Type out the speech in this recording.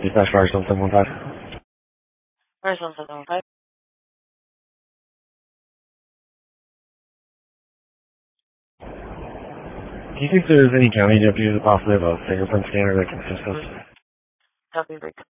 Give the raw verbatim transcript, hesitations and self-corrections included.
Dispatch Firestone seven one five. Firestone seven one five. Do you think there's any county deputies that possibly have a fingerprint scanner that can assist us? Copy, break.